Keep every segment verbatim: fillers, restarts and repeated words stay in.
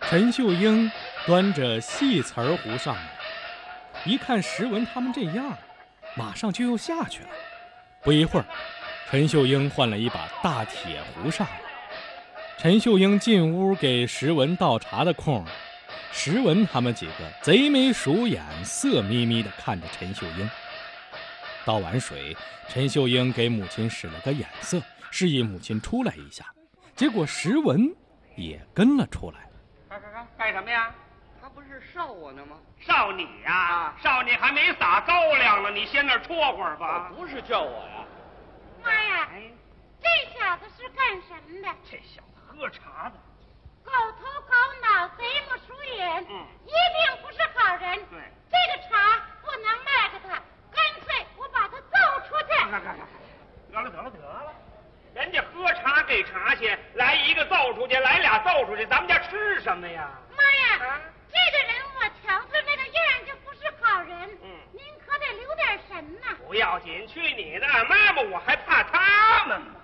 陈秀英端着细瓷儿壶上来，一看石文他们这样，马上就又下去了。不一会儿，陈秀英换了一把大铁壶上来。陈秀英进屋给石文倒茶的空，石文他们几个贼眉鼠眼，色眯眯地看着陈秀英。倒完水，陈秀英给母亲使了个眼色，示意母亲出来一下。结果石文也跟了出来。 干干干干什么呀？ 他不是少我呢吗？ 少你呀、啊，少你还没撒高粱呢，你先那儿戳会儿吧。 不是叫我呀。 妈呀，哎、这小子是干什么的？ 这小子喝茶的， 狗头狗脑，贼目鼠眼， 嗯， 一定不是好人。 对， 这个茶不能卖给他，干脆我把他揍出去。 看看看，得了得了得了，人家喝茶给茶钱，来一个揍出去，来俩揍出去，咱们家吃什么呀？ 妈呀，啊、这个人我瞧着那个样就不是好人。 嗯， 您可得留点神呐。 不要紧，去你的！妈妈，我还怕他们吗？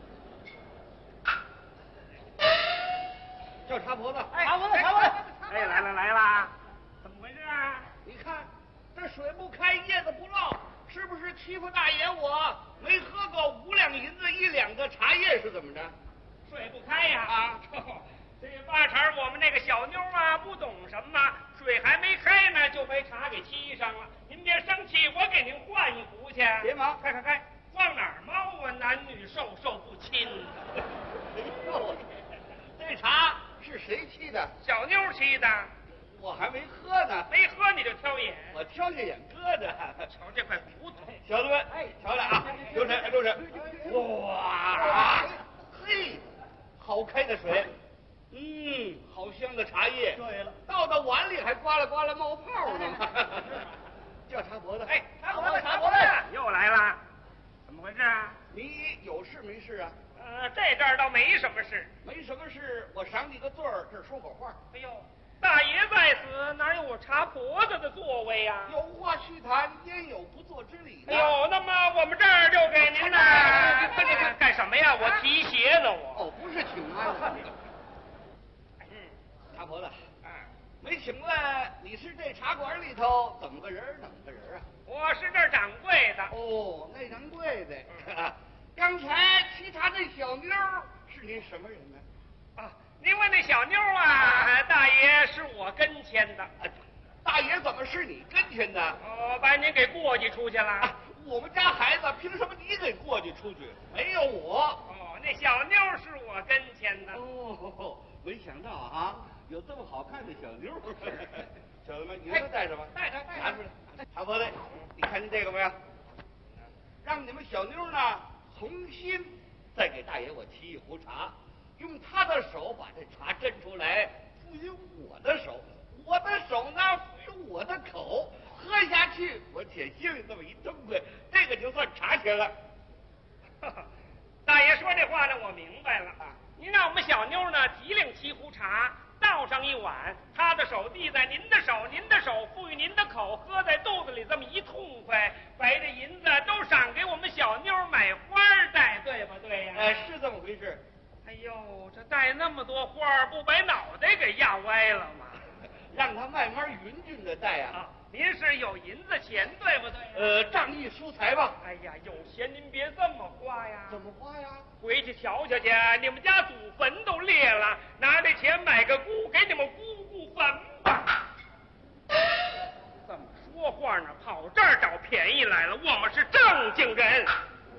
叫茶婆子， 哎， 茶婆子，茶婆子， 哎，来了来了，怎么回事啊？ 你看这水不开，叶子不落，是不是欺负大爷我？没喝够五两银子一两个茶叶是怎么着？ 水不开呀！ 啊， 这八成我们那个小妞啊不懂什么，水还没开呢就被茶给沏上了。您别生气，我给您换一壶去。 别忙， 开开开，往哪儿猫啊？男女授受不亲。 哎呦，这茶是谁沏的？ 小妞沏的。 我还没喝呢。 没喝你就挑眼？ 我挑下眼疙瘩。 瞧这块骨头， 小子们，哎，瞧来啊，留神，留神。哇，嘿，好开的水。嗯，好香的茶叶。对了，倒到碗里还呱啦呱啦冒泡呢。叫茶婆子， 哎， 茶婆子，茶婆子， 又来了，怎么回事啊？ 你有事没事啊？ 呃，这阵儿倒没什么事。 没什么事，我赏你个罪儿，这儿说会儿话。 哎呦，大爷在此，哪有我茶婆子的座位呀、啊？ 有话续谈，焉有不做之理呢？ 哎呦，那么我们这儿就给您呢。这个干什么呀？我提鞋呢，我。 哦，不是请安。嗯，茶婆子， 啊， 没请问你是这茶馆里头怎么个人怎么个人啊？ 我是这儿掌柜的。 哦，那掌柜的。嗯、刚才沏茶那小妞是您什么人呢？ 啊，您问那小妞啊，啊大爷是我跟前的。 啊，大爷怎么是你跟前的？ 哦，把您给过继出去了。 啊，我们家孩子凭什么你给过继出去？没有我。 哦，那小妞是我跟前的。 哦，没想到啊，有这么好看的小妞。小子们，你说带什么？ 带上，带拿出来。茶婆子，你看见这个没有？让你们小妞呢重新再给大爷我沏一壶茶，用他的手把这茶斟出来，赋予我的手，我的手呢赋予我的口，喝下去我且心里这么一痛快，这个就算茶钱了。 大爷说这话呢，我明白了啊。您让我们小妞呢提领沏壶茶，倒上一碗，她的手递在您的手，您的手赋予您的口，喝在肚子里这么一痛快，把这银子都赏给我们小妞买花戴，对吧？对呀、啊。 哎，是这么回事。 哎呦，这戴那么多花，不把脑袋给压歪了吗？ 让他慢慢匀匀的戴啊。 啊，您是有银子钱，对不对、啊？ 呃，仗义疏财吧。 哎呀，有钱您别这么花呀。 怎么花呀？ 回去瞧瞧去，你们家祖坟都裂了，拿这钱买个姑，给你们姑姑坟吧。怎么说话呢？跑这儿找便宜来了，我们是正经人。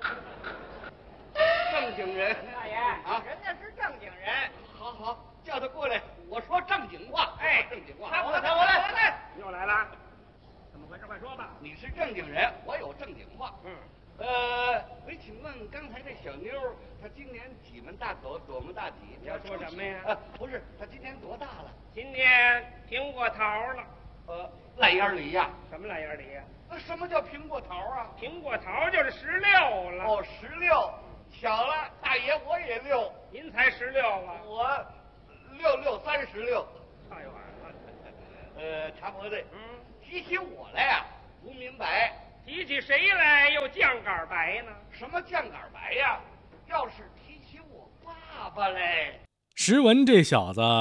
正经人， 大爷啊， 人家是正经人。 好好，叫他过来，我说正经话。 哎， 正经话。 看我，看我来，又来了，怎么回事？快说吧。 你是正经人，我有正经话。 嗯。 呃，没请问刚才这小妞，她今年几门大口，多么大体？ 你要说什么呀？ 呃，不是，她今年多大了？ 今天苹果桃了。 呃，烂烟梨呀？ 什么烂烟梨呀？ 那什么叫苹果桃啊？ 苹果桃就是十六了。 哦，十六。巧了，大爷我也六。 您才十六啊？ 我六六三十六。 太晚了。 呃，茶婆子， 嗯， 提起我来呀、啊，不明白。 提起谁来又酱杆白呢？ 什么酱杆白呀？要是提起我爸爸嘞。 石文这小子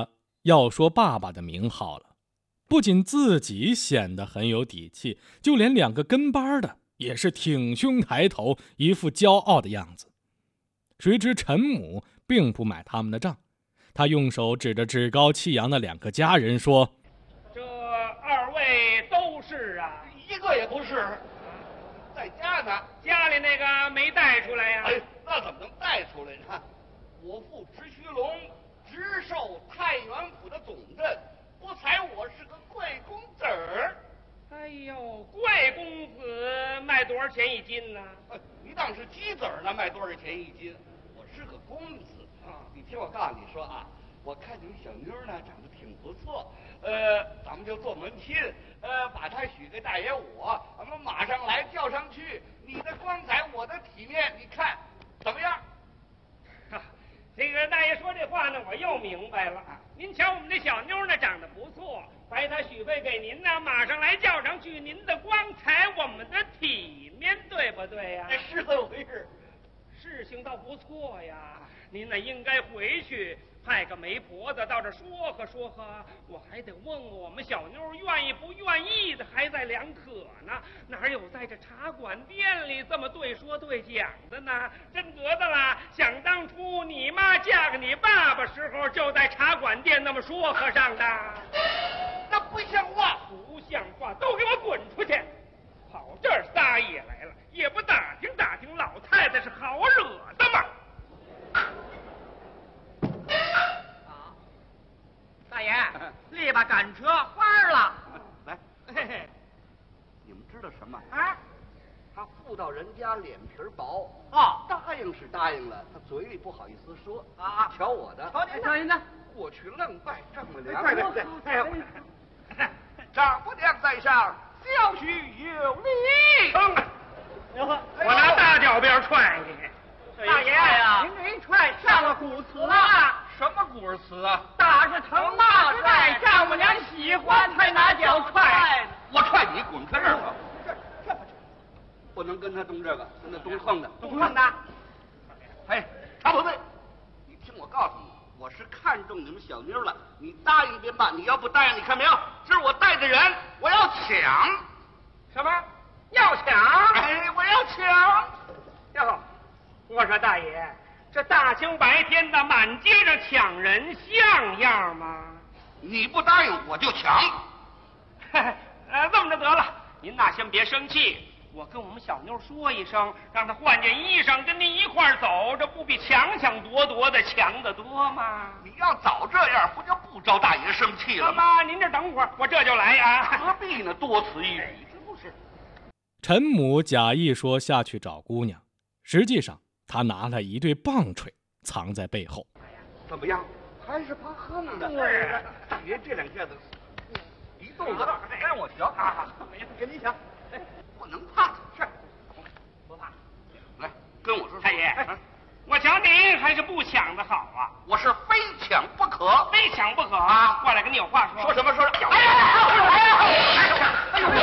要说爸爸的名号了，不仅自己显得很有底气，就连两个跟班的也是挺胸抬头，一副骄傲的样子。谁知陈母并不买他们的账，他用手指着趾高气扬的两个家人说： 这二位都是啊？ 一个也不是，在家呢。 家里那个没带出来呀、 哎，那怎么能带出来呢？我父直须龙直授太原府的总镇，不才我是个贵公子儿。 哎呦，贵公子卖多少钱一斤呢？ 呃你当是鸡子儿呢，卖多少钱一斤？我是个公子啊！你听我告诉你说啊，我看你们小妞呢长得挺不错，呃，咱们就做门亲，呃，把她许给大爷我，咱们马上来叫上去。你的光彩，我的体面，你看怎么样？ 啊，这个大爷说这话呢，我又明白了。您瞧我们这小妞呢，长得不错，白她许配给您呢，马上来叫上去。您的光彩，我们的体面，对不对呀、 哎，是这么回事。 事情倒不错呀，您呢应该回去派个媒婆子到这说和说和，我还得问问我们小妞愿意不愿意的，还在两可呢。哪有在这茶馆店里这么对说对讲的呢？真得的啦！想当初你妈嫁给你爸爸时候，就在茶馆店那么说和上的。 那不像话， 不像话，都给我滚出去！跑这儿撒野来了，也不打听打听老太太是好惹的吗？ 大爷，立吧赶车花了。 来， 嘿嘿， 你们知道什么？ 啊， 他妇道人家脸皮薄， 哦， 答应是答应了，他嘴里不好意思说啊瞧我的， 瞧您，瞧您的， 过去愣拜丈母娘。 对对对哎呦，丈母娘在上，小婿有礼。 哼！我拿大脚鞭踹你！ 大爷呀，您这一踹上了古词了。 什么古儿词啊？ 打是疼，骂是爱，丈母娘喜欢才拿脚踹。 我踹你，滚开这儿吧！这这不不能跟他动这个，跟他动横的， 动横的。 哎，查不对，你听我告诉你，我是看中你们小妞了，你答应便罢，你要不答应，你看没有，这是我带的人，我要抢。 什么？要抢？ 哎，我要抢！ 哟，我说大爷，这大清白天的满街上抢人，像样吗？ 你不答应，我就抢。 呃，这么着得了，您呐先别生气，我跟我们小妞说一声，让她换件衣裳，跟您一块儿走，这不比抢抢夺夺的强得多吗？ 你要早这样，不就不招大爷生气了吗？ 妈，您这等会儿，我这就来啊。 何必呢？多此一举，是不是？ 陈母假意说下去找姑娘，实际上他拿了一对棒槌藏在背后。 怎么样？还是怕横的。 对呀， 爷这两下子一动作，让我瞧啊！跟你瞧，哎，不能怕，是不怕。 来，跟我说说。 太爷， 啊我瞧您还是不抢的好啊， 我是非抢不可， 非抢不可啊！ 过来跟你有话说。 说什么？说什么？ 哎呀！哎呀！ 哎呦！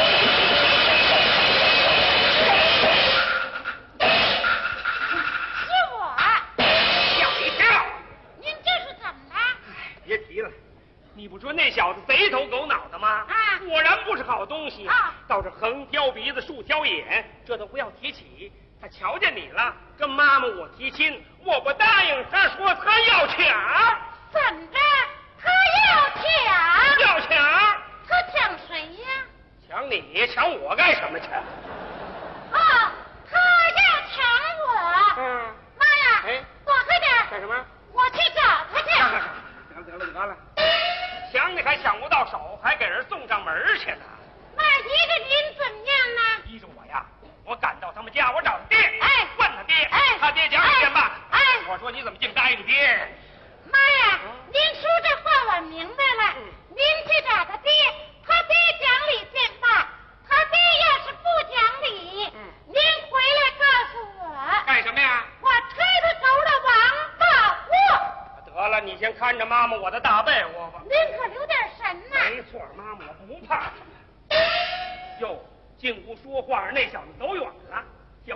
是我。 吓一跳！ 您这是怎么了？ 别提了，你不说那小子贼头狗脑的吗？ 啊果然不是好东西啊！ 倒是横挑鼻子竖挑眼，这都不要提起。他瞧见你了，跟妈妈我提亲，我不答应，他说他要抢， 怎么着？他要抢？ 要抢， 他抢谁呀？ 抢你，抢我干什么去？ 啊，他要抢我。 嗯， 妈呀！ 哎， 躲开点！ 干什么？ 我去找他去。 得了得了得了，抢你还抢不到手，还给人送上门去呢。 那依着您怎么样呢？ 依着我呀，我赶到他们家，我找他爹， 哎问他爹， 哎他爹讲一遍吧。 哎我说你怎么净答应爹？ 妈呀，您说这话我明白了。 嗯您去找他爹，他爹讲理便罢。他爹要是不讲理， 嗯您回来告诉我， 干什么呀？ 我推他走了王八窝。 得了，你先看着妈妈我的大被窝吧。 您可留点神呐。 没错，妈妈我不怕他。哟，进屋说话那小子走远